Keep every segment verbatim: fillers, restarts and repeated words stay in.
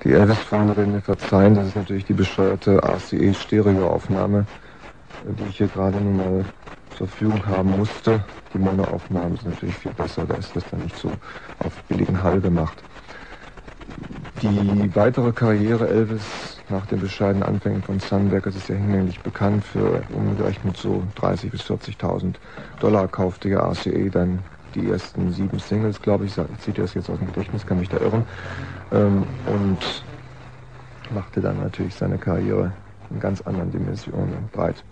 Die Elvis-Freunde werden mir verzeihen, das ist natürlich die bescheuerte R C A-Stereoaufnahme, die ich hier gerade nun mal zur Verfügung haben musste. Die Monoaufnahmen sind natürlich viel besser, da ist das dann nicht so auf billigen Hall gemacht. Die weitere Karriere Elvis nach den bescheidenen Anfängen von Sun Records ist ja hinlänglich bekannt. Für umgerechnet so dreißigtausend bis vierzigtausend Dollar kaufte ja R C A dann die ersten sieben Singles, glaube ich. Ich ziehe das jetzt aus dem Gedächtnis, kann mich da irren. Ähm, und machte dann natürlich seine Karriere in ganz anderen Dimensionen breit.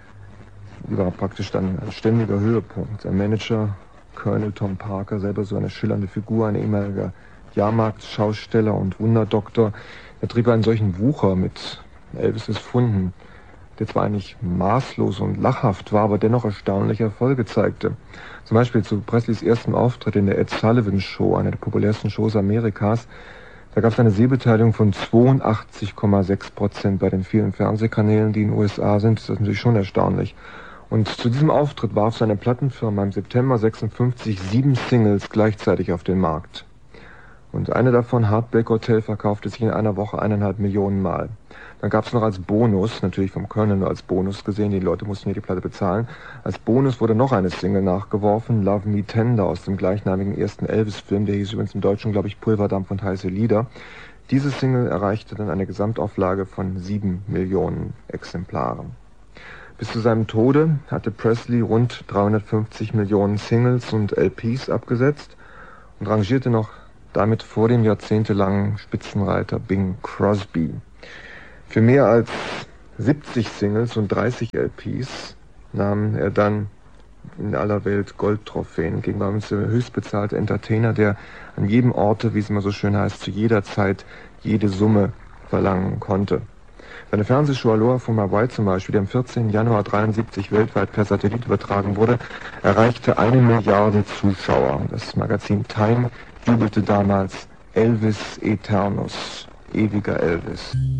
Die war praktisch dann ein ständiger Höhepunkt. Sein Manager, Colonel Tom Parker, selber so eine schillernde Figur, ein ehemaliger Jahrmarktschausteller und Wunderdoktor, er trieb einen solchen Wucher mit Elvis' Funden, der zwar eigentlich maßlos und lachhaft war, aber dennoch erstaunliche Erfolge zeigte. Zum Beispiel zu Presleys ersten Auftritt in der Ed Sullivan Show, einer der populärsten Shows Amerikas. Da gab es eine Sehbeteiligung von zweiundachtzig Komma sechs Prozent bei den vielen Fernsehkanälen, die in den U S A sind. Das ist natürlich schon erstaunlich. Und zu diesem Auftritt warf seine Plattenfirma im September sechsundfünfzig sieben Singles gleichzeitig auf den Markt. Und eine davon, Heartbreak Hotel, verkaufte sich in einer Woche eineinhalb Millionen Mal. Dann gab es noch als Bonus, natürlich vom Colonel nur als Bonus gesehen, die Leute mussten hier die Platte bezahlen, als Bonus wurde noch eine Single nachgeworfen, Love Me Tender, aus dem gleichnamigen ersten Elvis-Film, der hieß übrigens im Deutschen, glaube ich, Pulverdampf und heiße Lieder. Diese Single erreichte dann eine Gesamtauflage von sieben Millionen Exemplaren. Bis zu seinem Tode hatte Presley rund dreihundertfünfzig Millionen Singles und L Ps abgesetzt und rangierte noch damit vor dem jahrzehntelangen Spitzenreiter Bing Crosby. Für mehr als siebzig Singles und dreißig L Ps nahm er dann in aller Welt Goldtrophäen gegen uns der höchstbezahlte Entertainer, der an jedem Orte, wie es immer so schön heißt, zu jeder Zeit jede Summe verlangen konnte. Seine Fernsehshow Aloha von Hawaii zum Beispiel, die am vierzehnten Januar dreiundsiebzig weltweit per Satellit übertragen wurde, erreichte eine Milliarde Zuschauer. Das Magazin Time jubelte damals Elvis Eternus, ewiger Elvis.